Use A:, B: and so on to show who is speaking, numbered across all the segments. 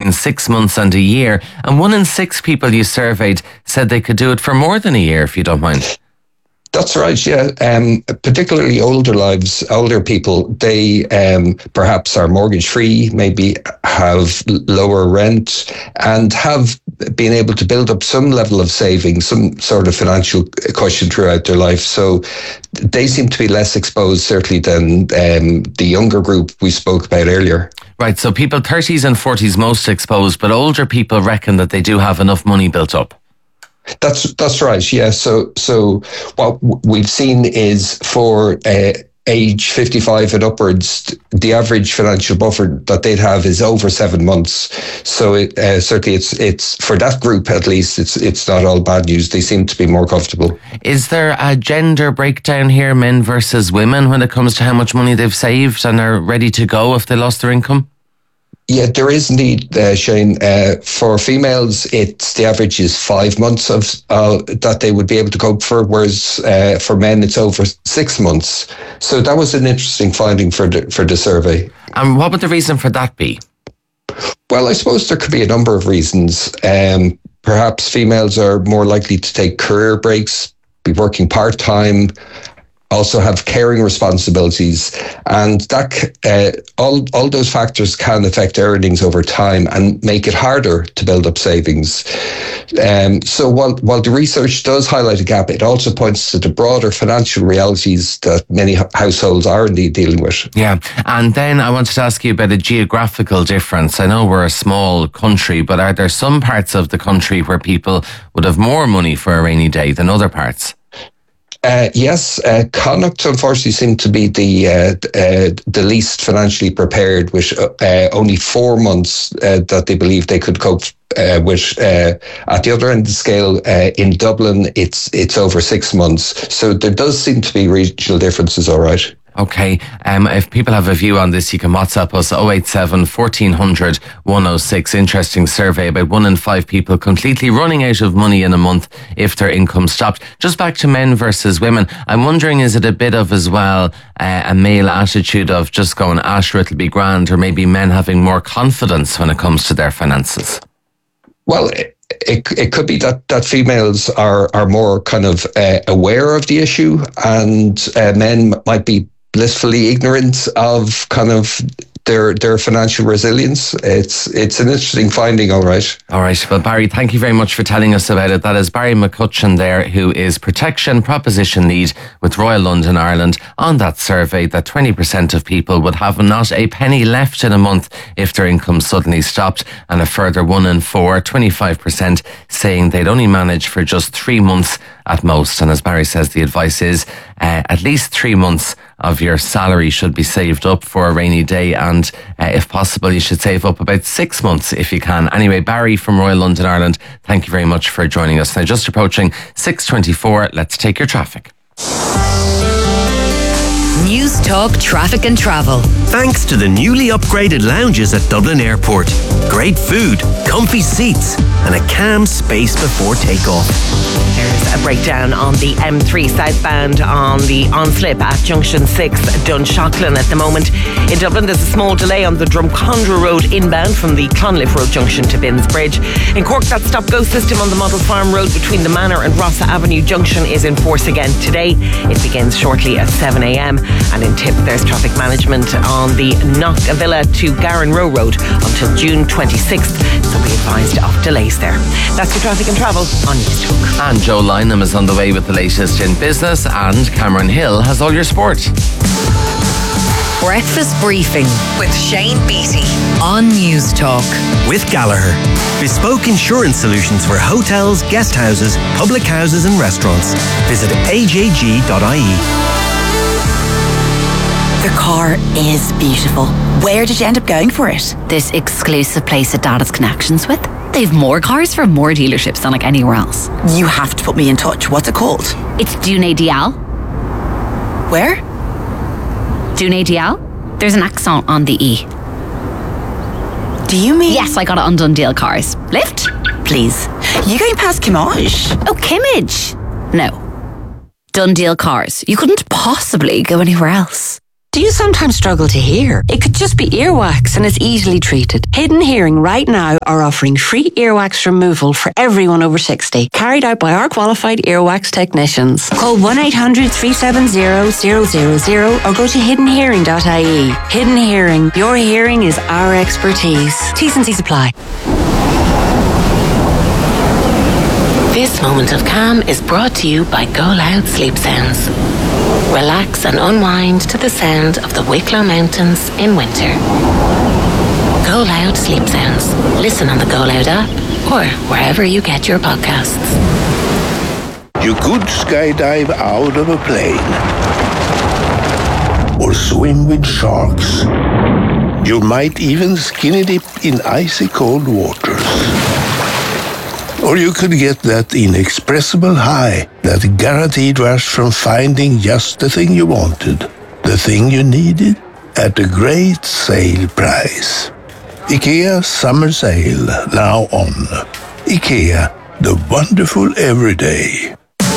A: between 6 months and a year. And 1 in 6 people you surveyed said they could do it for more than a year, if you don't mind.
B: That's right, yeah. Particularly older people, they perhaps are mortgage-free, maybe have lower rent, and have been able to build up some level of savings, some sort of financial cushion throughout their life. So they seem to be less exposed, certainly, than the younger group we spoke about earlier.
A: Right, so people 30s and 40s most exposed, but older people reckon that they do have enough money built up.
B: That's right. Yeah. So what we've seen is for age 55 and upwards, the average financial buffer that they'd have is over 7 months. So certainly, it's for that group at least. It's not all bad news. They seem to be more comfortable. Is
A: there a gender breakdown here, men versus women, when it comes to how much money they've saved and are ready to go if they lost their income?
B: Yeah, there is indeed, Shane. For females, the average is 5 months of that they would be able to cope for, whereas for men, it's over 6 months. So that was an interesting finding for the survey.
A: And what would the reason for that be?
B: Well, I suppose there could be a number of reasons. Perhaps females are more likely to take career breaks, be working part-time, also have caring responsibilities, and that all those factors can affect earnings over time and make it harder to build up savings. So while the research does highlight a gap, it also points to the broader financial realities that many households are indeed dealing with.
A: Yeah, and then I wanted to ask you about a geographical difference. I know we're a small country, but are there some parts of the country where people would have more money for a rainy day than other parts?
B: Yes, Connacht unfortunately seemed to be the least financially prepared, with only 4 months that they believe they could cope with. At the other end of the scale, in Dublin, it's over 6 months. So there does seem to be regional differences, all right.
A: Okay, if people have a view on this, you can WhatsApp us 087 1400 106. Interesting survey about 1 in 5 people completely running out of money in a month if their income stopped. Just back to men versus women, I'm wondering, is it a bit of as well a male attitude of just going, sure, it'll be grand, or maybe men having more confidence when it comes to their finances?
B: Well, it could be that females are more kind of aware of the issue, and men might be blissfully ignorant of kind of their financial resilience. It's an interesting finding, all right. All
A: right. Well, Barry, thank you very much for telling us about it. That is Barry McCutcheon there, who is Protection Proposition Lead with Royal London, Ireland, on that survey that 20% of people would have not a penny left in a month if their income suddenly stopped, and a further 1 in 4, 25%, saying they'd only manage for just 3 months at most. And as Barry says, the advice is at least 3 months of your salary should be saved up for a rainy day, and if possible you should save up about 6 months if you can. Anyway, Barry from Royal London, Ireland, thank you very much for joining us. Now, just approaching 6:24, let's take your traffic.
C: News Talk Traffic and Travel.
D: Thanks to the newly upgraded lounges at Dublin Airport. Great food, comfy seats, and a calm space before takeoff.
E: There's a breakdown on the M3 southbound on the on-slip at Junction 6, Dunshaughlin at the moment. In Dublin, there's a small delay on the Drumcondra Road inbound from the Clonliffe Road junction to Binns Bridge. In Cork, that stop-go system on the Model Farm Road between the Manor and Rossa Avenue junction is in force again today. It begins shortly at 7 a.m. And in Tip, there's traffic management on the Knockavilla to Garran Row Road until June 26th, so be advised of delays there. That's your traffic and travel on News Talk.
A: And Joe Lynham is on the way with the latest in business, and Cameron Hill has all your sport.
C: Breakfast Briefing with Shane Beattie on News Talk.
D: With Gallagher. Bespoke insurance solutions for hotels, guest houses, public houses and restaurants. Visit ajg.ie.
F: The car is beautiful. Where did you end up going for it?
G: This exclusive place that Dad has connections with. They've more cars from more dealerships than like anywhere else.
F: You have to put me in touch. What's it called?
G: It's Dune Dial.
F: Where?
G: Dune Dial. There's an accent on the E.
F: Do you mean?
G: Yes, I got it on Dundee Cars. Lift? Please.
F: You going past Kimmage?
G: Oh, Kimmage. No. Dundee Cars. You couldn't possibly go anywhere else.
H: Do you sometimes struggle to hear? It could just be earwax and it's easily treated. Hidden Hearing right now are offering free earwax removal for everyone over 60, carried out by our qualified earwax technicians. Call 1-800-370-000 or go to hiddenhearing.ie. Hidden Hearing, your hearing is our expertise. T's and C's apply.
I: This moment of calm is brought to you by Go Loud Sleep Sounds. Relax and unwind to the sound of the Wicklow Mountains in winter. Go Loud Sleep Sounds. Listen on the Go Loud app or wherever you get your podcasts.
J: You could skydive out of a plane or swim with sharks. You might even skinny dip in icy cold waters. Or you could get that inexpressible high, that guaranteed rush from finding just the thing you wanted, the thing you needed, at a great sale price. IKEA Summer Sale, now on. IKEA, the wonderful everyday.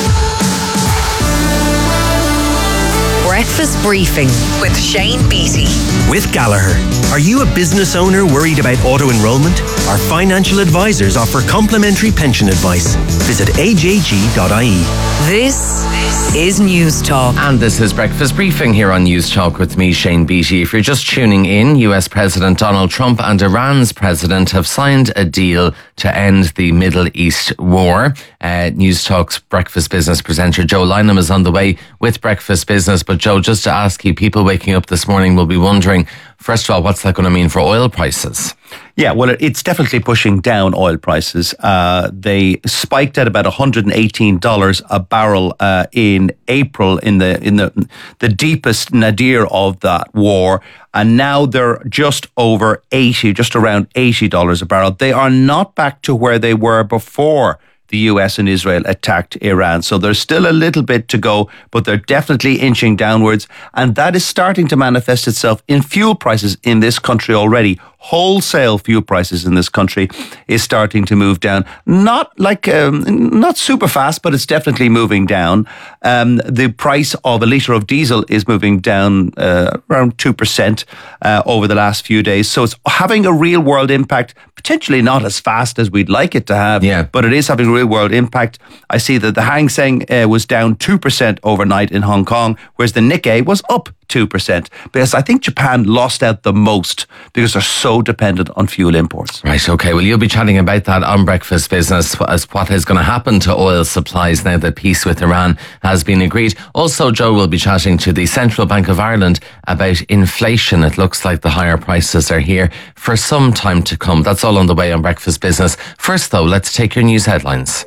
C: Breakfast Briefing with Shane Beatty.
D: With Gallagher. Are you a business owner worried about auto-enrollment? Our financial advisors offer complimentary pension advice. Visit ajg.ie.
C: This is News Talk.
A: And this is Breakfast Briefing here on News Talk with me, Shane Beatty. If you're just tuning in, US President Donald Trump and Iran's president have signed a deal to end the Middle East war. News Talk's Breakfast Business presenter Joe Lynham is on the way with Breakfast Business. But Joe, just to ask you, people waking up this morning will be wondering, first of all, what's that going to mean for oil prices?
K: Yeah, well, it's definitely pushing down oil prices. They spiked at about $118 a barrel in April, in the deepest nadir of that war, and now they're just over 80, just around $80 a barrel. They are not back to where they were before the US and Israel attacked Iran. So there's still a little bit to go, but they're definitely inching downwards. And that is starting to manifest itself in fuel prices in this country already. Wholesale fuel prices in this country is starting to move down. Not super fast, but it's definitely moving down. The price of a litre of diesel is moving down around 2% over the last few days. So it's having a real world impact, potentially not as fast as we'd like it to have, but it is having a real world impact. I see that the Hang Seng was down 2% overnight in Hong Kong, whereas the Nikkei was up 2%, because I think Japan lost out the most because they're so dependent on fuel imports.
A: Right, okay. Well, you'll be chatting about that on Breakfast Business, as what is going to happen to oil supplies now that peace with Iran has been agreed. Also, Joe will be chatting to the Central Bank of Ireland about inflation. It looks like the higher prices are here for some time to come. That's all on the way on Breakfast Business. First, though, let's take your news headlines.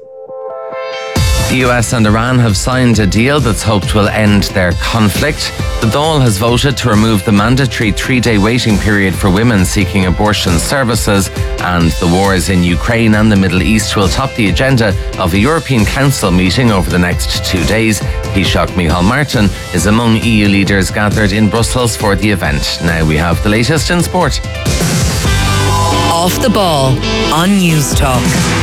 A: The US and Iran have signed a deal that's hoped will end their conflict. The Dáil has voted to remove the mandatory 3-day waiting period for women seeking abortion services, and the wars in Ukraine and the Middle East will top the agenda of a European Council meeting over the next 2 days. Taoiseach Micheál Martin is among EU leaders gathered in Brussels for the event. Now we have the latest in sport.
C: Off the ball on News Talk.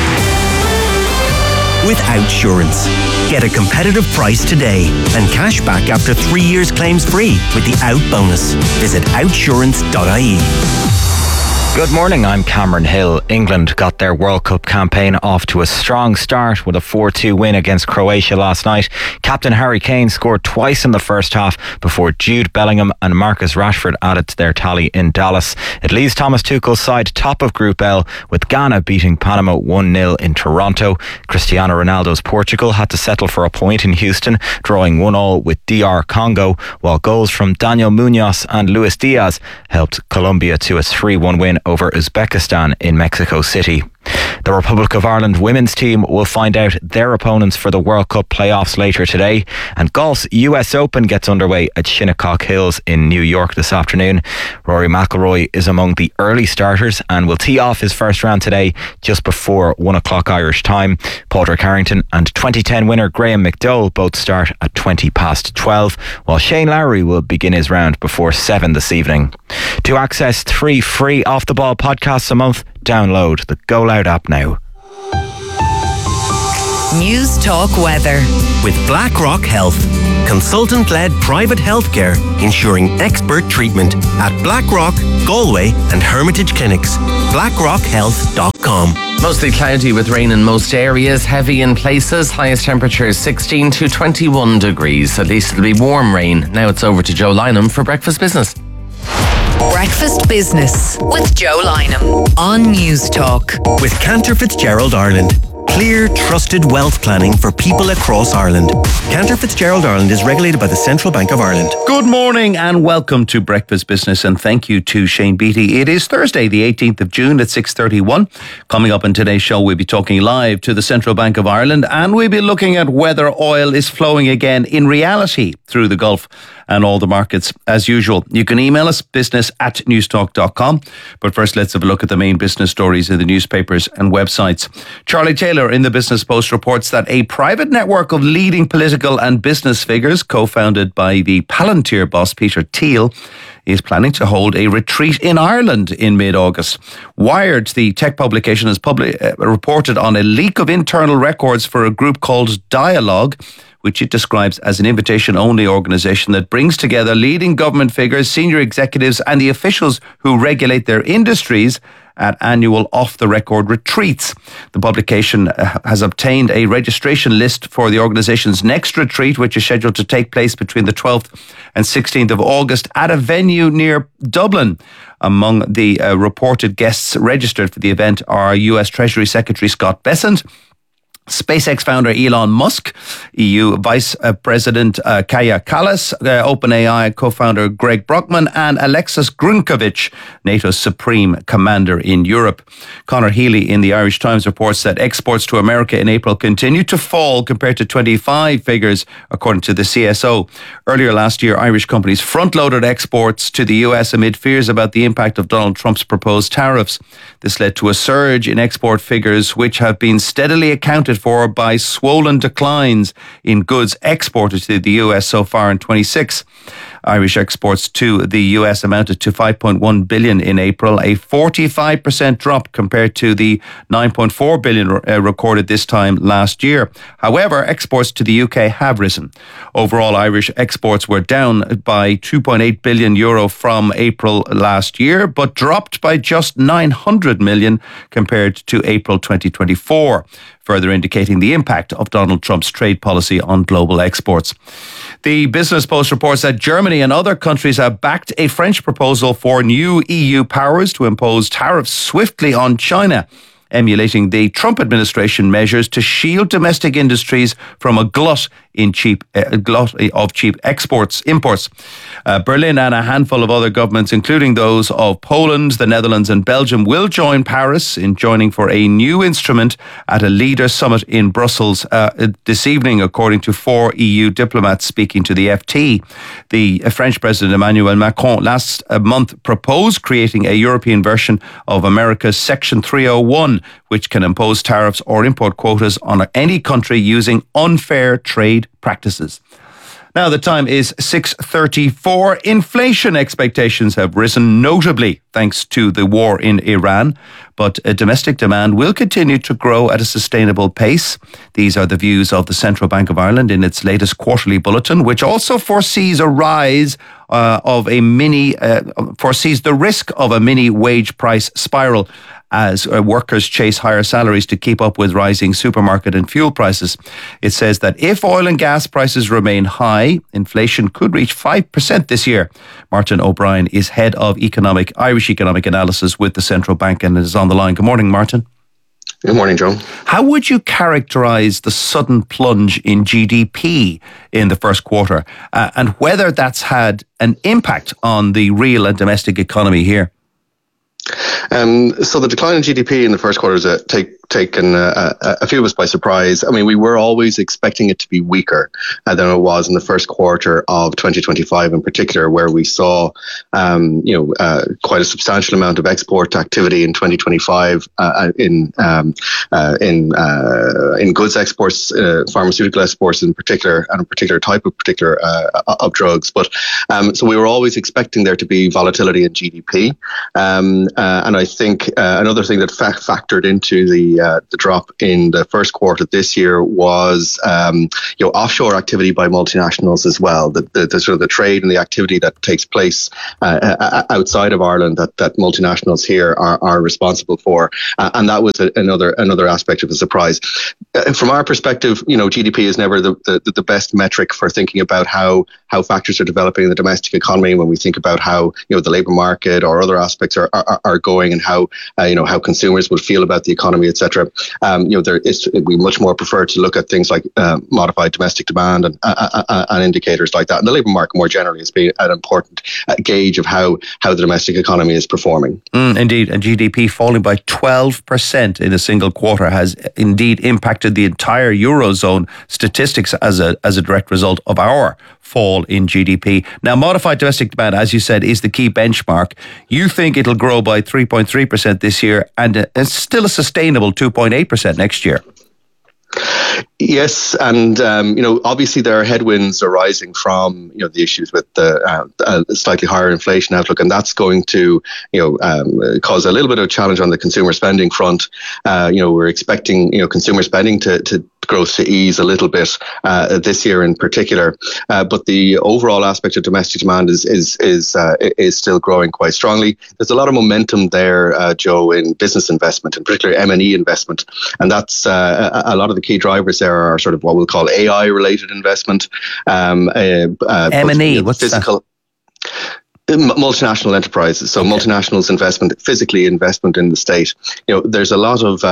D: With Outsurance. Get a competitive price today and cash back after 3 years claims free with the Out bonus. Visit outsurance.ie.
L: Good morning, I'm Cameron Hill. England got their World Cup campaign off to a strong start with a 4-2 win against Croatia last night. Captain Harry Kane scored twice in the first half before Jude Bellingham and Marcus Rashford added to their tally in Dallas. It leaves Thomas Tuchel's side top of Group L, with Ghana beating Panama 1-0 in Toronto. Cristiano Ronaldo's Portugal had to settle for a point in Houston, drawing 1-1 with DR Congo, while goals from Daniel Munoz and Luis Diaz helped Colombia to a 3-1 win over Uzbekistan in Mexico City. The Republic of Ireland women's team will find out their opponents for the World Cup playoffs later today, and golf's US Open gets underway at Shinnecock Hills in New York this afternoon. Rory McIlroy is among the early starters and will tee off his first round today just before 1 o'clock Irish time. Padraig Harrington and 2010 winner Graham McDowell both start at 12:20, while Shane Lowry will begin his round before 7 this evening. To access 3 free Off the Ball podcasts a month, download the Go Loud app now.
C: News Talk Weather.
D: With BlackRock Health, consultant-led private healthcare ensuring expert treatment at BlackRock, Galway and Hermitage Clinics. BlackRockHealth.com.
A: Mostly cloudy with rain in most areas, heavy in places. Highest temperatures 16 to 21 degrees. At least it'll be warm rain. Now it's over to Joe Lynham for Breakfast Business.
C: Breakfast Business with Joe Lynham on News Talk.
D: With Cantor Fitzgerald Ireland. Clear, trusted wealth planning for people across Ireland. Cantor Fitzgerald Ireland is regulated by the Central Bank of Ireland.
K: Good morning and welcome to Breakfast Business, and thank you to Shane Beattie. It is Thursday, the 18th of June at 6:31. Coming up in today's show, we'll be talking live to the Central Bank of Ireland, and we'll be looking at whether oil is flowing again in reality through the Gulf and all the markets. As usual, you can email us, business@newstalk.com. But first, let's have a look at the main business stories in the newspapers and websites. Charlie Taylor in the Business Post reports that a private network of leading political and business figures, co-founded by the Palantir boss Peter Thiel, is planning to hold a retreat in Ireland in mid-August. Wired, the tech publication, has reported on a leak of internal records for a group called Dialogue, which it describes as an invitation-only organisation that brings together leading government figures, senior executives and the officials who regulate their industries at annual off-the-record retreats. The publication has obtained a registration list for the organisation's next retreat, which is scheduled to take place between the 12th and 16th of August at a venue near Dublin. Among the reported guests registered for the event are US Treasury Secretary Scott Bessent, SpaceX founder Elon Musk, EU Vice President Kaja Kallas, OpenAI co-founder Greg Brockman, and Alexis Grunkovich, NATO's Supreme Commander in Europe. Conor Healy in the Irish Times reports that exports to America in April continued to fall compared to 25 figures, according to the CSO. Earlier last year, Irish companies front-loaded exports to the US amid fears about the impact of Donald Trump's proposed tariffs. This led to a surge in export figures, which have been steadily accounted for by swollen declines in goods exported to the US so far in 26. Irish exports to the US amounted to 5.1 billion in April, a 45% drop compared to the 9.4 billion recorded this time last year. However, exports to the UK have risen. Overall, Irish exports were down by 2.8 billion euro from April last year, but dropped by just 900 million compared to April 2024. Further indicating the impact of Donald Trump's trade policy on global exports. The Business Post reports that Germany and other countries have backed a French proposal for new EU powers to impose tariffs swiftly on China, emulating the Trump administration measures to shield domestic industries from a glut of cheap imports. Berlin and a handful of other governments, including those of Poland, the Netherlands and Belgium, will join Paris in joining for a new instrument at a leader summit in Brussels this evening, according to 4 EU diplomats speaking to the FT. The French President Emmanuel Macron last month proposed creating a European version of America's Section 301, which can impose tariffs or import quotas on any country using unfair trade practices. Now the time is 6:34. Inflation expectations have risen notably thanks to the war in Iran, but domestic demand will continue to grow at a sustainable pace. These are the views of the Central Bank of Ireland in its latest quarterly bulletin, which also foresees a rise foresees the risk of a mini wage price spiral as workers chase higher salaries to keep up with rising supermarket and fuel prices. It says that if oil and gas prices remain high, inflation could reach 5% this year. Martin O'Brien is head of Irish economic analysis with the Central Bank and is on the line. Good morning, Martin.
M: Good morning, Joe.
K: How would you characterise the sudden plunge in GDP in the first quarter and whether that's had an impact on the real and domestic economy here?
M: So the decline in GDP in the first quarter has taken a few of us by surprise. I mean, we were always expecting it to be weaker than it was in the first quarter of 2025 in particular, where we saw, quite a substantial amount of export activity in 2025 in goods exports, pharmaceutical exports in particular, and a particular type of of drugs. But so we were always expecting there to be volatility in GDP. And I think another thing that factored into the the drop in the first quarter this year was offshore activity by multinationals as well. The sort of the trade and the activity that takes place outside of Ireland that multinationals here are responsible for, and that was another aspect of the surprise. From our perspective, GDP is never the best metric for thinking about how factors are developing in the domestic economy. When we think about how the labour market or other aspects are going, and how consumers would feel about the economy, etc. We much more prefer to look at things like modified domestic demand and indicators like that. And the labour market more generally has been an important gauge of how the domestic economy is performing.
K: Indeed, and GDP falling by 12% in a single quarter has indeed impacted the entire Eurozone statistics as a direct result of our fall in GDP. Now, modified domestic demand, as you said, is the key benchmark. You think it'll grow by 3.3% this year, and it's still a sustainable 2.8% next year.
M: Yes, and obviously there are headwinds arising from the issues with the slightly higher inflation outlook, and that's going to cause a little bit of a challenge on the consumer spending front. We're expecting consumer spending to growth to ease a little bit this year in particular, but the overall aspect of domestic demand is still growing quite strongly. There's a lot of momentum there, Joe, in business investment, in particular M&E investment, and that's a lot of the key drivers there are sort of what we'll call AI related investment.
K: M&E, what's physical?
M: Multinational enterprises, so multinationals physically investment in the state. There's a lot of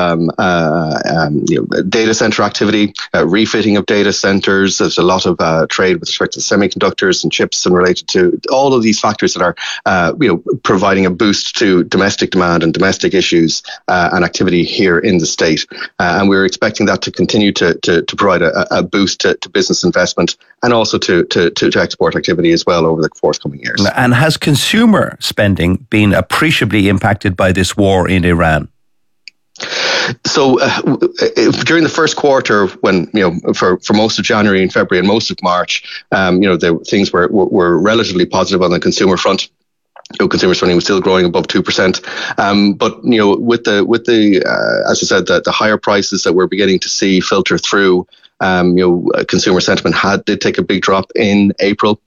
M: data center activity, refitting of data centers. There's a lot of trade with respect to semiconductors and chips, and related to all of these factors that are providing a boost to domestic demand and domestic issues and activity here in the state. And we're expecting that to continue to provide a boost to business investment, and also to export activity as well over the forthcoming years.
K: And has consumer spending been appreciably impacted by this war in Iran?
M: So during the first quarter, when for most of January and February and most of March, things were relatively positive on the consumer front. Consumer spending was still growing above 2%, but with the as I said, the higher prices that we're beginning to see filter through, consumer sentiment did take a big drop in April,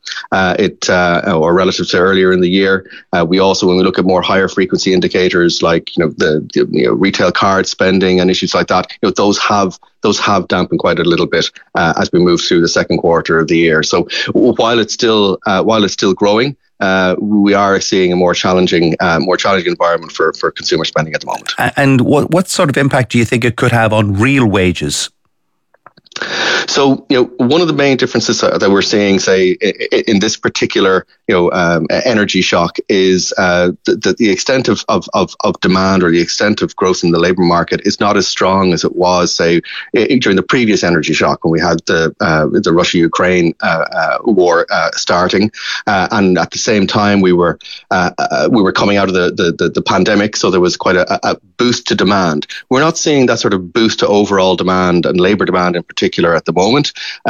M: or relative to earlier in the year. We also, when we look at more higher frequency indicators like the retail card spending and issues like that, those have dampened quite a little bit as we move through the second quarter of the year. So while it's still growing, we are seeing a more challenging environment for consumer spending at the moment.
K: And what sort of impact do you think it could have on real wages?
M: So, one of the main differences that we're seeing, say, in this particular, energy shock is the extent of demand, or the extent of growth in the labour market is not as strong as it was, say, during the previous energy shock when we had the Russia-Ukraine war starting, and at the same time we were coming out of the pandemic, so there was quite a boost to demand. We're not seeing that sort of boost to overall demand and labour demand in particular at the moment.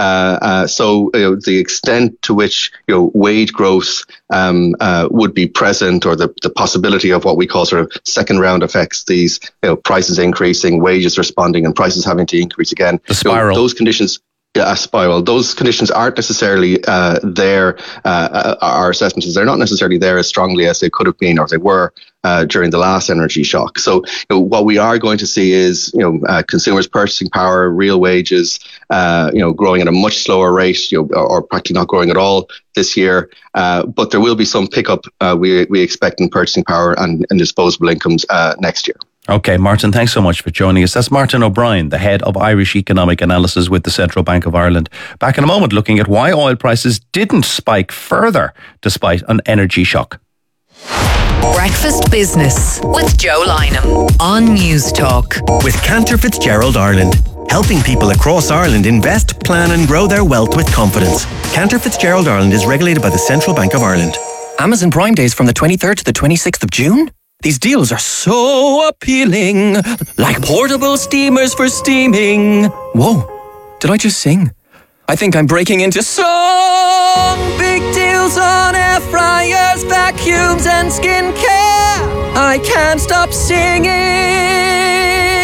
M: So the extent to which wage growth would be present, or the possibility of what we call sort of second round effects, these prices increasing, wages responding, and prices having to increase again.
K: The spiral.
M: Those conditions. A spiral. Those conditions aren't necessarily there. Our assessment is they're not necessarily there as strongly as they could have been, or they were during the last energy shock. So what we are going to see is consumers' purchasing power, real wages, growing at a much slower rate, or practically not growing at all this year. But there will be some pickup we expect in purchasing power and disposable incomes next year.
K: Okay, Martin, thanks so much for joining us. That's Martin O'Brien, the head of Irish Economic Analysis with the Central Bank of Ireland. Back in a moment, looking at why oil prices didn't spike further despite an energy shock.
C: Breakfast Business with Joe Lynham on News Talk.
D: With Cantor Fitzgerald Ireland, helping people across Ireland invest, plan and grow their wealth with confidence. Cantor Fitzgerald Ireland is regulated by the Central Bank of Ireland.
N: Amazon Prime Days from the 23rd to the 26th of June? These deals are so appealing, like portable steamers for steaming. Whoa, did I just sing? I think I'm breaking into song. Big deals on air fryers, vacuums and skincare. I can't stop singing.
G: Get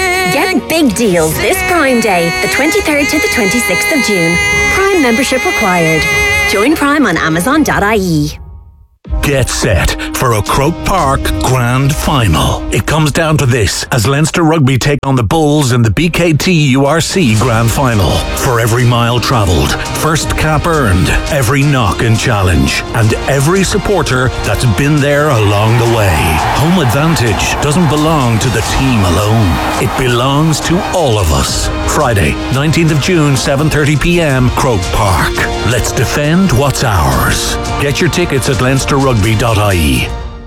O: Big deals this Prime Day, the 23rd to the 26th of June. Prime membership required. Join Prime on Amazon.ie.
P: Get set for a Croke Park Grand Final. It comes down to this as Leinster Rugby take on the Bulls in the BKT URC Grand Final. For every mile travelled, first cap earned, every knock and challenge, and every supporter that's been there along the way. Home advantage doesn't belong to the team alone. It belongs to all of us. Friday, 19th of June, 7:30pm, Croke Park. Let's defend what's ours. Get your tickets at leinsterrugby.ie.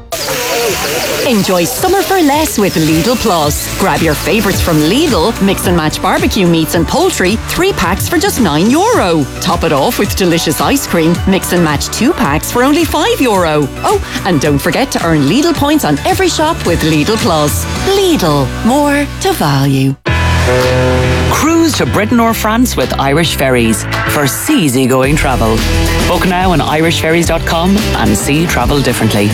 Q: Enjoy summer for less with Lidl Plus. Grab your favourites from Lidl, mix and match barbecue meats and poultry, 3 packs for just €9. Top it off with delicious ice cream, mix and match 2 packs for only €5. Oh, and don't forget to earn Lidl points on every shop with Lidl Plus. Lidl, more to value.
R: Cruise to Britain or France with Irish Ferries for easy-going travel. Book now on irishferries.com and see travel differently.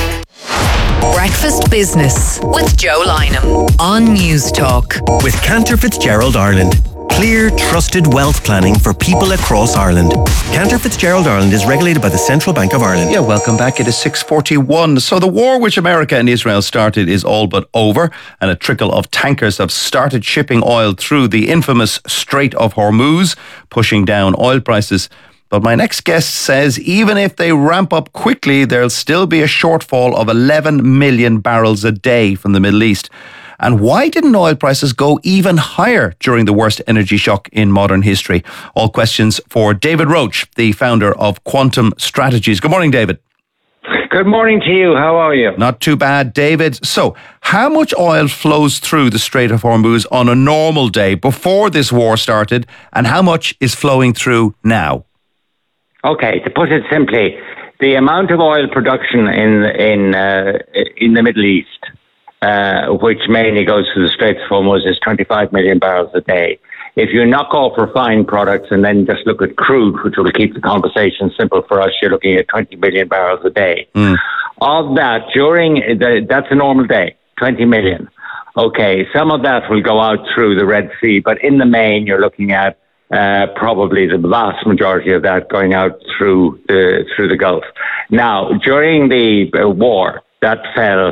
C: Breakfast Business with Joe Lynham on News Talk.
D: With Cantor Fitzgerald Ireland. Clear, trusted wealth planning for people across Ireland. Cantor Fitzgerald Ireland is regulated by the Central Bank of Ireland.
K: Yeah, welcome back. It is 6:41. So the war which America and Israel started is all but over, and a trickle of tankers have started shipping oil through the infamous Strait of Hormuz, pushing down oil prices. But my next guest says even if they ramp up quickly, there'll still be a shortfall of 11 million barrels a day from the Middle East. And why didn't oil prices go even higher during the worst energy shock in modern history? All questions for David Roach, the founder of Quantum Strategies. Good morning, David.
S: Good morning to you. How are you?
K: Not too bad, David. So, how much oil flows through the Strait of Hormuz on a normal day before this war started, and how much is flowing through now?
S: Okay, to put it simply, the amount of oil production in the Middle East, which mainly goes through the Straits of Hormuz, is 25 million barrels a day. If you knock off refined products and then just look at crude, which will keep the conversation simple for us, you're looking at 20 million barrels a day. Of that, that's a normal day, 20 million. Okay, some of that will go out through the Red Sea, but in the main, you're looking at probably the vast majority of that going out through the Gulf. Now, during the war, that fell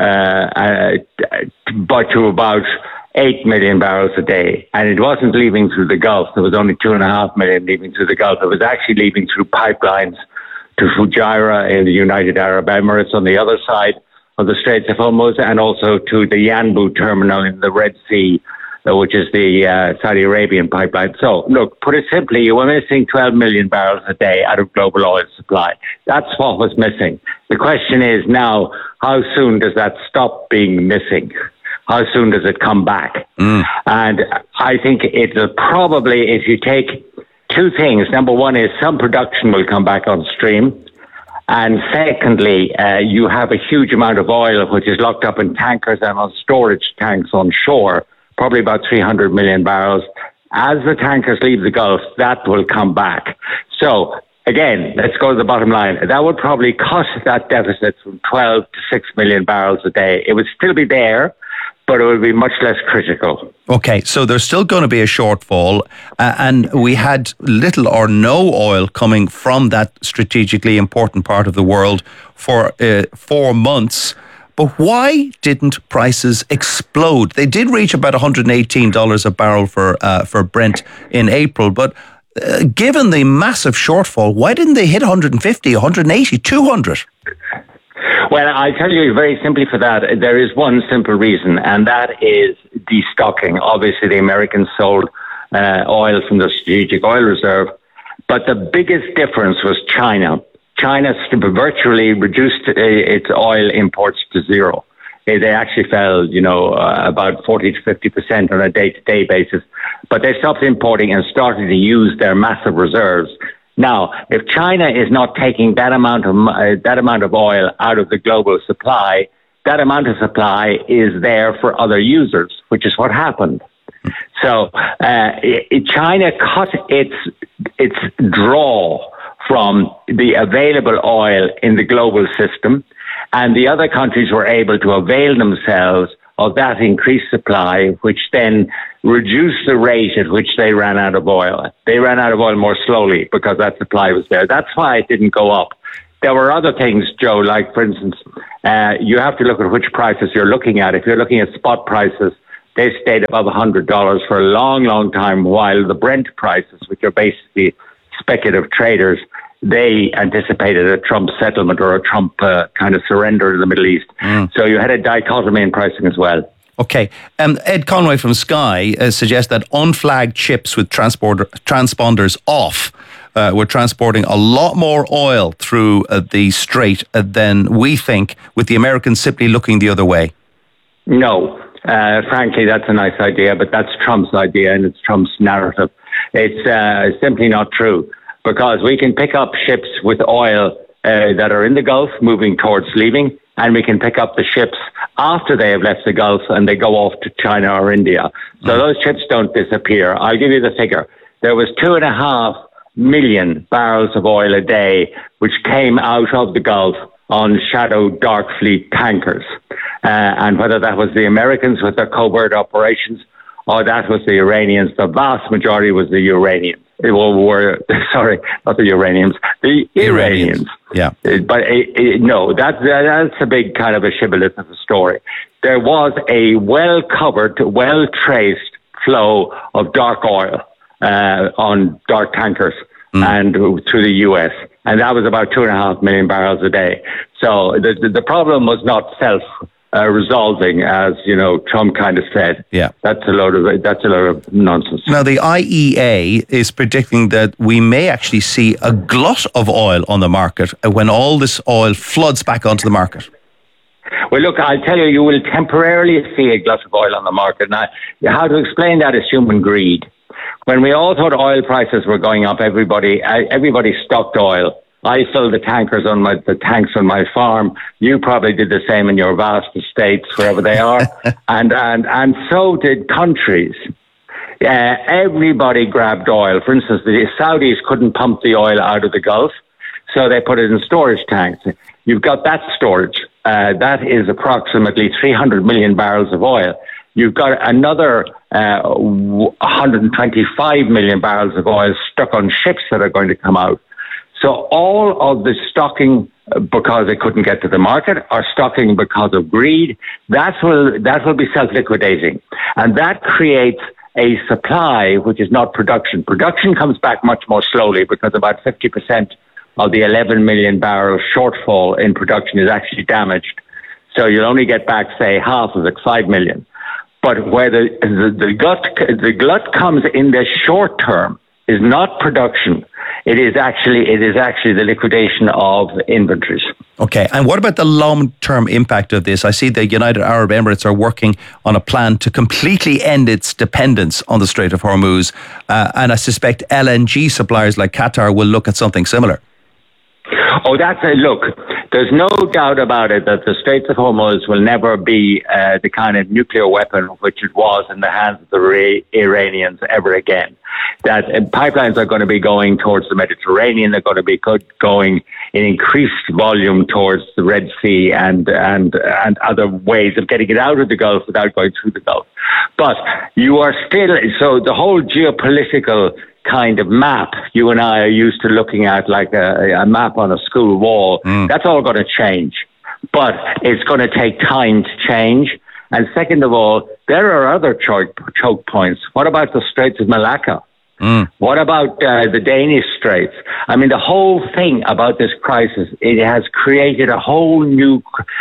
S: but to about 8 million barrels a day. And it wasn't leaving through the Gulf. There was only 2.5 million leaving through the Gulf. It was actually leaving through pipelines to Fujairah in the United Arab Emirates on the other side of the Straits of Hormuz, and also to the Yanbu terminal in the Red Sea, which is the Saudi Arabian pipeline. So, look, put it simply, you were missing 12 million barrels a day out of global oil supply. That's what was missing. The question is now, how soon does that stop being missing? How soon does it come back? And I think it'll probably, if you take two things, number one is some production will come back on stream. And secondly, you have a huge amount of oil which is locked up in tankers and on storage tanks on shore, probably about 300 million barrels. As the tankers leave the Gulf, that will come back. So, again, let's go to the bottom line. That would probably cut that deficit from 12 to 6 million barrels a day. It would still be there, but it would be much less critical.
K: Okay, so there's still going to be a shortfall, and we had little or no oil coming from that strategically important part of the world for 4 months. But why didn't prices explode? They did reach about $118 a barrel for Brent in April, but given the massive shortfall, why didn't they hit 150, 180, 200?
S: Well, I tell you very simply for that, there is one simple reason, and that is destocking. Obviously, the Americans sold oil from the Strategic Oil Reserve, but the biggest difference was China. China virtually reduced its oil imports to zero. They actually fell, about 40 to 50% on a day-to-day basis. But they stopped importing and started to use their massive reserves. Now, if China is not taking that amount of oil out of the global supply, that amount of supply is there for other users, which is what happened. So China cut its draw from the available oil in the global system, and the other countries were able to avail themselves of that increased supply, which then reduced the rate at which they ran out of oil. They ran out of oil more slowly because that supply was there. That's why it didn't go up. There were other things, Joe, like, for instance, you have to look at which prices you're looking at. If you're looking at spot prices, they stayed above $100 for a long, long time, while the Brent prices, which are basically speculative traders, they anticipated a Trump settlement or a Trump kind of surrender in the Middle East. So you had a dichotomy in pricing as well.
K: Okay. Ed Conway from Sky suggests that unflagged ships with transponders off were transporting a lot more oil through the strait than we think, with the Americans simply looking the other way.
S: No. Frankly, that's a nice idea, but that's Trump's idea and it's Trump's narrative. It's simply not true, because we can pick up ships with oil that are in the Gulf moving towards leaving, and we can pick up the ships after they have left the Gulf and they go off to China or India. So those ships don't disappear. I'll give you the figure. There was 2.5 million barrels of oil a day which came out of the Gulf on shadow dark fleet tankers. And whether that was the Americans with their covert operations or that was the Iranians, the vast majority was the Uranians. Sorry, not the Uranians, the Iranians.
K: Yeah.
S: But no, that's a big kind of a shibboleth of the story. There was a well-covered, well-traced flow of dark oil on dark tankers and through the US. And that was about 2.5 million barrels a day. So the problem was not resolving, as Trump kind of said.
K: Yeah,
S: that's a load of nonsense.
K: Now the IEA is predicting that we may actually see a glut of oil on the market when all this oil floods back onto the market.
S: Well, look, I'll tell you, you will temporarily see a glut of oil on the market. Now, how to explain that is human greed. When we all thought oil prices were going up, everybody stocked oil. I filled the tanks on my farm. You probably did the same in your vast estates, wherever they are. and so did countries. Everybody grabbed oil. For instance, the Saudis couldn't pump the oil out of the Gulf, so they put it in storage tanks. You've got that storage. That is approximately 300 million barrels of oil. You've got another 125 million barrels of oil stuck on ships that are going to come out. So all of the stocking, because they couldn't get to the market, or stocking because of greed, that will be self-liquidating. And that creates a supply which is not production. Production comes back much more slowly because about 50% of the 11 million barrel shortfall in production is actually damaged. So you'll only get back, say, half of it, 5 million. But where the glut comes in the short term is not production. It is actually the liquidation of inventories.
K: Okay, and what about the long-term impact of this? I see the United Arab Emirates are working on a plan to completely end its dependence on the Strait of Hormuz, and I suspect LNG suppliers like Qatar will look at something similar.
S: Oh, look, there's no doubt about it that the Straits of Hormuz will never be the kind of nuclear weapon which it was in the hands of the Iranians ever again. That pipelines are going to be going towards the Mediterranean. They're going to be going in increased volume towards the Red Sea and other ways of getting it out of the Gulf without going through the Gulf. But you are still, so the whole geopolitical kind of map you and I are used to looking at, like a map on a school wall, that's all going to change. But it's going to take time to change. And second of all, there are other choke points. What about the Straits of Malacca? What about the Danish Straits? I mean, the whole thing about this crisis, it has created a whole new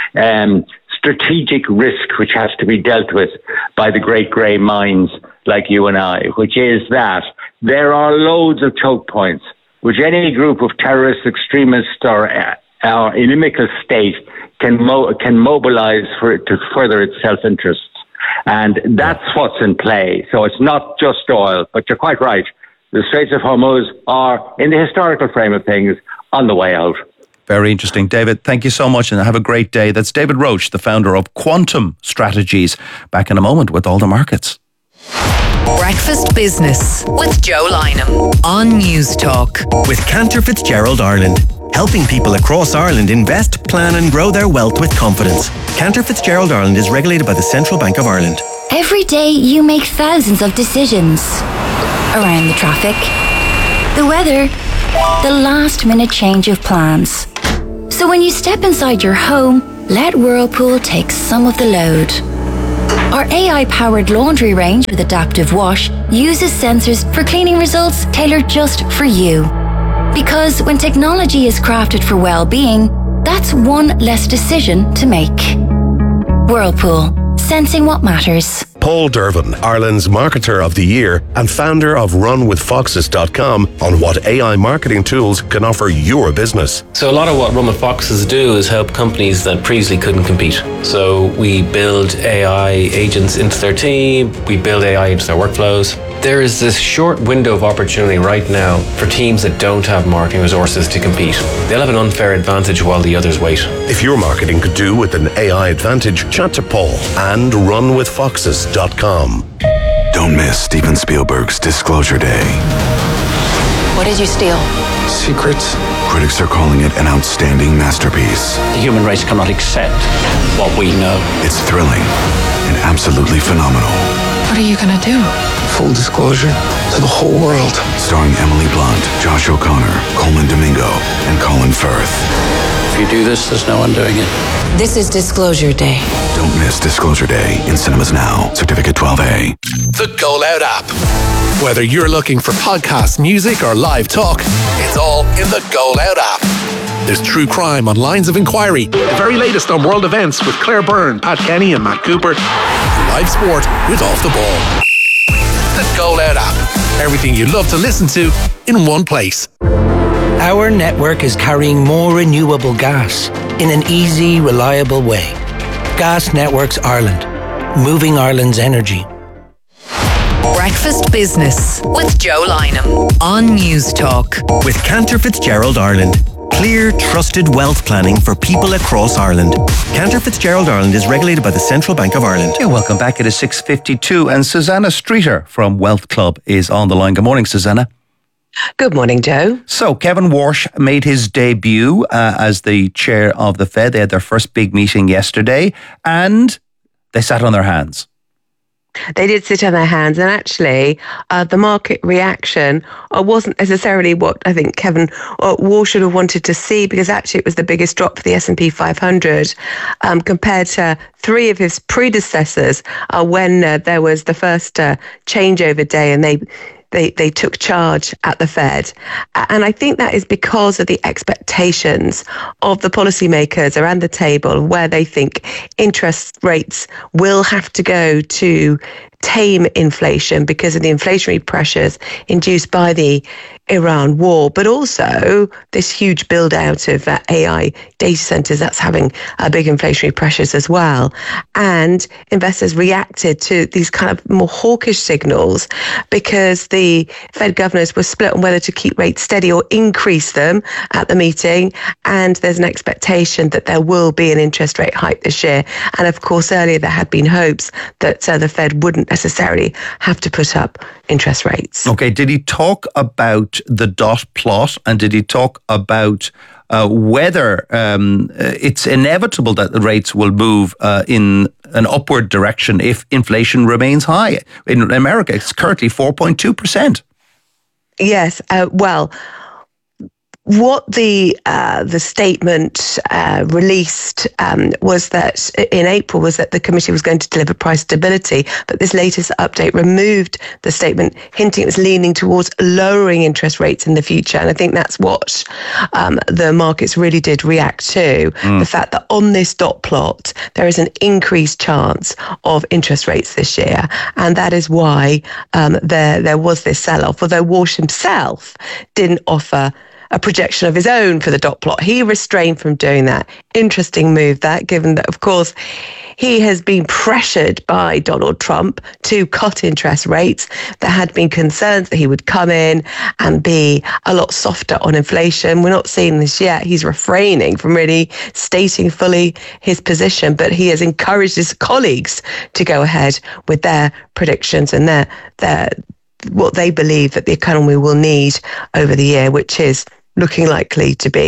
S: strategic risk which has to be dealt with by the great grey minds like you and I, which is that there are loads of choke points which any group of terrorist, extremists or inimical state can mobilize to further its self-interests. And that's what's in play. So it's not just oil, but you're quite right. The Straits of Hormuz are, in the historical frame of things, on the way out.
K: Very interesting. David, thank you so much and have a great day. That's David Roche, the founder of Quantum Strategies. Back in a moment with all the markets.
C: Breakfast Business with Joe Lynham on News Talk.
D: With Cantor Fitzgerald Ireland. helping people across Ireland invest, plan and grow their wealth with confidence. Cantor Fitzgerald Ireland is regulated by the Central Bank of Ireland.
F: Every day you make thousands of decisions. Around the traffic, the weather, the last minute change of plans. So when you step inside your home, let Whirlpool take some of the load. Our AI-powered laundry range with Adaptive Wash uses sensors for cleaning results tailored just for you. Because when technology is crafted for well-being, that's one less decision to make. Whirlpool, sensing what matters.
T: Paul Dervin, Ireland's Marketer of the Year and founder of RunWithFoxes.com, on what AI marketing tools can offer your business.
U: So a lot of what Run with Foxes do is help companies that previously couldn't compete. So we build AI agents into their team, we build AI into their workflows. There is this short window of opportunity right now for teams that don't have marketing resources to compete. They'll have an unfair advantage while the others wait.
T: If your marketing could do with an AI advantage, chat to Paul and RunWithFoxes.com.
V: Don't miss Steven Spielberg's Disclosure Day.
W: What did you steal?
V: Secrets. Critics are calling it an outstanding masterpiece.
X: The human race cannot accept what we know.
V: It's thrilling and absolutely phenomenal.
W: What are you gonna do?
V: Full disclosure to the whole world. Starring Emily Blunt, Josh O'Connor, Coleman Domingo, and Colin Firth.
X: If you do this, there's no undoing it.
W: This is Disclosure Day.
V: Don't miss Disclosure Day in cinemas now. Certificate 12A.
Y: The Go Loud app. Whether you're looking for podcasts, music, or live talk, it's all in the Go Loud app. There's true crime on Lines of Inquiry, the very latest on world events with Claire Byrne, Pat Kenny, and Matt Cooper, and live sport with Off the Ball. The Go Loud app. Everything you love to listen to in one place.
Z: Our network is carrying more renewable gas in an easy, reliable way. Gas Networks Ireland, moving Ireland's energy.
C: Breakfast Business with Joe Lynham on News Talk.
D: With Cantor Fitzgerald Ireland. Clear, trusted wealth planning for people across Ireland. Cantor Fitzgerald Ireland is regulated by the Central Bank of Ireland.
K: Yeah, welcome back. It is 6:52 and Susanna Streeter from Wealth Club is on the line. Good morning, Susanna.
E: Good morning, Joe.
K: So Kevin Warsh made his debut as the chair of the Fed. They had their first big meeting yesterday and they sat on their hands.
E: They did sit on their hands, and actually the market reaction wasn't necessarily what I think Kevin Warsh should have wanted to see, because actually it was the biggest drop for the S&P 500 compared to three of his predecessors when there was the first changeover day and they took charge at the Fed. And I think that is because of the expectations of the policymakers around the table, where they think interest rates will have to go to tame inflation because of the inflationary pressures induced by the Iran war, but also this huge build out of AI data centers that's having big inflationary pressures as well. And investors reacted to these kind of more hawkish signals because the Fed governors were split on whether to keep rates steady or increase them at the meeting. And there's an expectation that there will be an interest rate hike this year. And of course, earlier there had been hopes that the Fed wouldn't necessarily have to put up interest rates.
K: Okay, did he talk about the dot plot, and did he talk about whether it's inevitable that the rates will move in an upward direction if inflation remains high? In America, it's currently 4.2%.
E: Yes, well, what the statement released was that in April was that the committee was going to deliver price stability, but this latest update removed the statement, hinting it was leaning towards lowering interest rates in the future. And I think that's what the markets really did react to, the fact that on this dot plot there is an increased chance of interest rates this year, and that is why there was this sell-off. Although Warsh himself didn't offer a projection of his own for the dot plot. He restrained from doing that. Interesting move, that, given that, of course, he has been pressured by Donald Trump to cut interest rates. There had been concerns that he would come in and be a lot softer on inflation. We're not seeing this yet. He's refraining from really stating fully his position, but he has encouraged his colleagues to go ahead with their predictions and their what they believe that the economy will need over the year, which is looking likely to be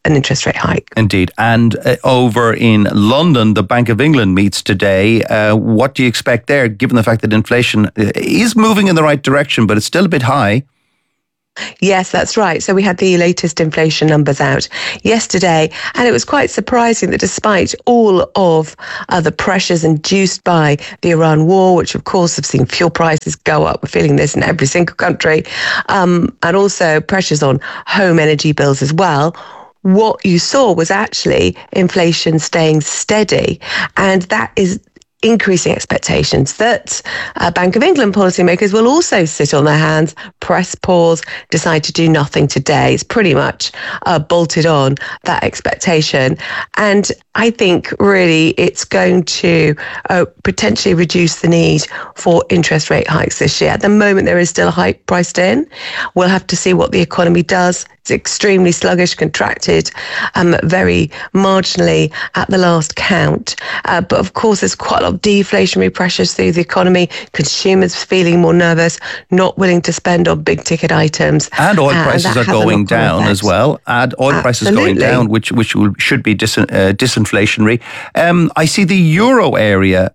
E: an interest rate hike.
K: Indeed. And over in London, the Bank of England meets today. What do you expect there, given the fact that inflation is moving in the right direction, but it's still a bit high?
E: Yes, that's right. So we had the latest inflation numbers out yesterday, and it was quite surprising that despite all of the pressures induced by the Iran war, which of course have seen fuel prices go up, we're feeling this in every single country, and also pressures on home energy bills as well, what you saw was actually inflation staying steady, and that is increasing expectations that Bank of England policymakers will also sit on their hands, press pause, decide to do nothing today. It's pretty much bolted on that expectation. And I think really it's going to potentially reduce the need for interest rate hikes this year. At the moment, there is still a hike priced in. We'll have to see what the economy does. It's extremely sluggish, contracted very marginally at the last count. But of course, there's quite a lot of deflationary pressures through the economy. Consumers feeling more nervous, not willing to spend on big ticket items.
K: And oil prices are going down as well. Oil prices going down, which should be disinflationary. I see the euro area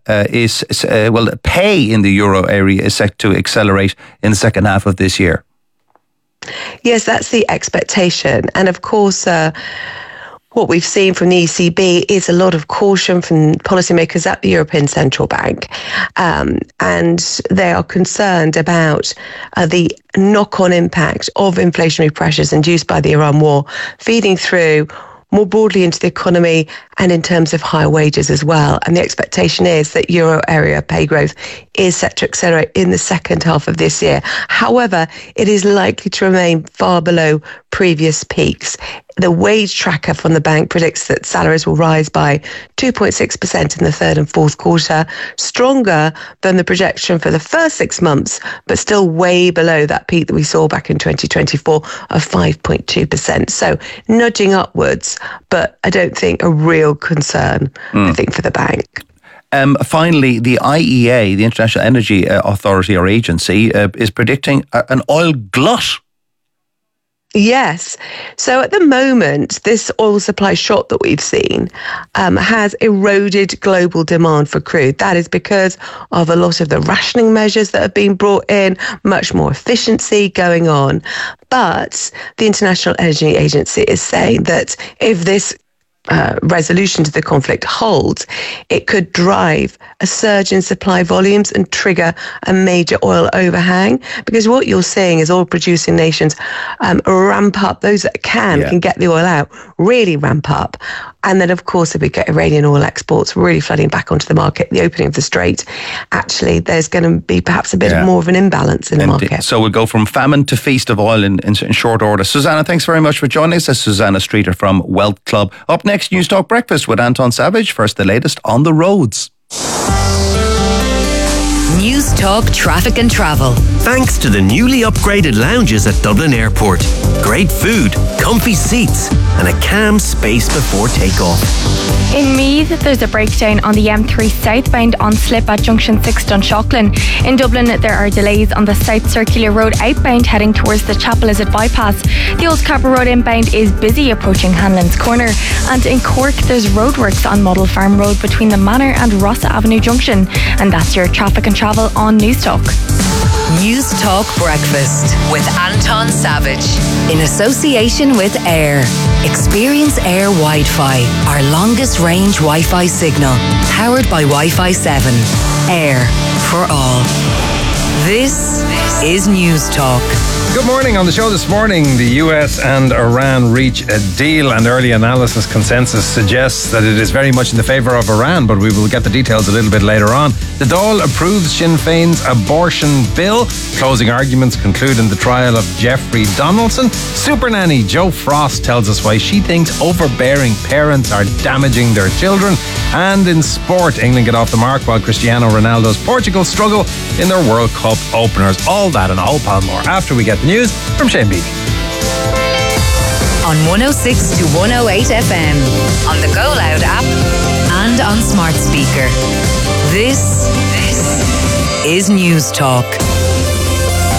K: pay in the euro area is set to accelerate in the second half of this year.
E: Yes, that's the expectation. And of course, what we've seen from the ECB is a lot of caution from policymakers at the European Central Bank. And they are concerned about the knock-on impact of inflationary pressures induced by the Iran war feeding through more broadly into the economy and in terms of higher wages as well. And the expectation is that euro area pay growth is set to accelerate in the second half of this year. However, it is likely to remain far below previous peaks. The wage tracker from the bank predicts that salaries will rise by 2.6% in the third and fourth quarter, stronger than the projection for the first 6 months, but still way below that peak that we saw back in 2024 of 5.2%. So nudging upwards, but I don't think a real concern, I think, for the bank.
K: Finally, the IEA, the International Energy Authority or Agency, is predicting an oil glut.
E: Yes. So at the moment, this oil supply shock that we've seen has eroded global demand for crude. That is because of a lot of the rationing measures that have been brought in, much more efficiency going on. But the International Energy Agency is saying that if this resolution to the conflict holds, it could drive a surge in supply volumes and trigger a major oil overhang. Because what you're seeing is oil producing nations ramp up, those that can get the oil out, really ramp up. And then, of course, if we get Iranian oil exports really flooding back onto the market, the opening of the Strait, actually, there's going to be perhaps a bit more of an imbalance in the market.
K: So we'll go from famine to feast of oil in short order. Susanna, thanks very much for joining us. That's Susanna Streeter from Wealth Club. Up next, News Talk Breakfast with Anton Savage. First, the latest on the roads.
C: News Talk Traffic and Travel.
D: Thanks to the newly upgraded lounges at Dublin Airport. Great food, comfy seats, and a calm space before takeoff.
A: In Meath, there's a breakdown on the M3 southbound on slip at Junction 6 Dunshaughlin. In Dublin, there are delays on the South Circular Road outbound heading towards the Chapel Lizard bypass. The Old Capper Road inbound is busy approaching Hanlon's Corner. And in Cork, there's roadworks on Model Farm Road between the Manor and Rossa Avenue Junction. And that's your traffic and travel on News Talk.
C: News Talk Breakfast with Anton Savage in association with Air. Experience Air Wi-Fi, our longest range Wi-Fi signal, powered by Wi-Fi 7. Air for all. This is News Talk.
B: Good morning. On the show this morning, the US and Iran reach a deal, and early analysis consensus suggests that it is very much in the favour of Iran, but we will get the details a little bit later on. The Dáil approves Sinn Féin's abortion bill. Closing arguments conclude in the trial of Jeffrey Donaldson. Super nanny Jo Frost tells us why she thinks overbearing parents are damaging their children. And in sport, England get off the mark while Cristiano Ronaldo's Portugal struggle in their World Cup openers. All that and a whole pile more after we get the news from Shane Beatty.
C: On 106 to 108 FM, on the Go Loud app and on smart speaker. This is News Talk.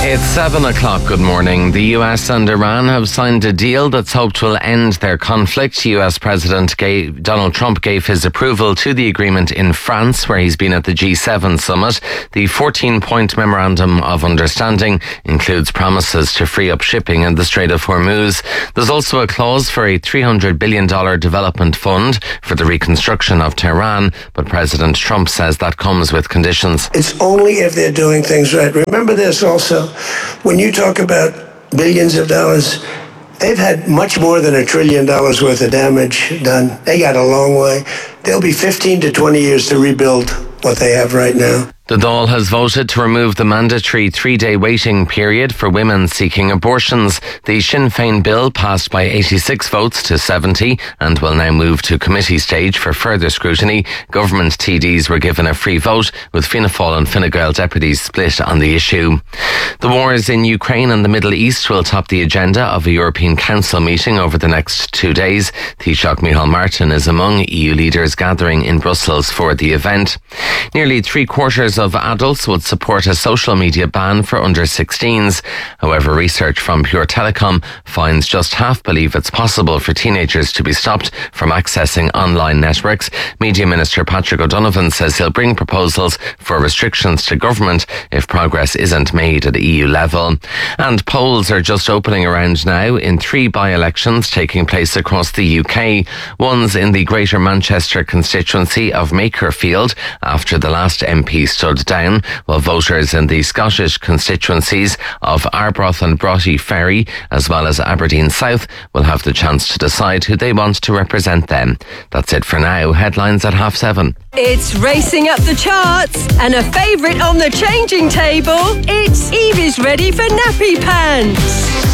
H: It's 7 o'clock. Good morning. The US and Iran have signed a deal that's hoped will end their conflict. US President Donald Trump gave his approval to the agreement in France, where he's been at the G7 summit. The 14-point memorandum of understanding includes promises to free up shipping in the Strait of Hormuz. There's also a clause for a $300 billion development fund for the reconstruction of Tehran, but President Trump says that comes with conditions.
I: It's only if they're doing things right. Remember this also. When you talk about billions of dollars, they've had much more than $1 trillion worth of damage done. They got a long way. There'll be 15 to 20 years to rebuild what they have right now.
H: The Dáil has voted to remove the mandatory 3-day waiting period for women seeking abortions. The Sinn Féin bill passed by 86 votes to 70 and will now move to committee stage for further scrutiny. Government TDs were given a free vote, with Fianna Fáil and Fine Gael deputies split on the issue. The wars in Ukraine and the Middle East will top the agenda of a European Council meeting over the next 2 days. Taoiseach Micheál Martin is among EU leaders gathering in Brussels for the event. Nearly 3/4 of adults would support a social media ban for under-16s. However, research from Pure Telecom finds just half believe it's possible for teenagers to be stopped from accessing online networks. Media Minister Patrick O'Donovan says he'll bring proposals for restrictions to government if progress isn't made at EU level. And polls are just opening around now in 3 by-elections taking place across the UK. One's in the Greater Manchester constituency of Makerfield after the last MP stood down, while voters in the Scottish constituencies of Arbroath and Broughty Ferry, as well as Aberdeen South, will have the chance to decide who they want to represent them. That's it for now. Headlines at 7:30.
J: It's racing up the charts and a favourite on the changing table. It's Evie's ready for nappy pants.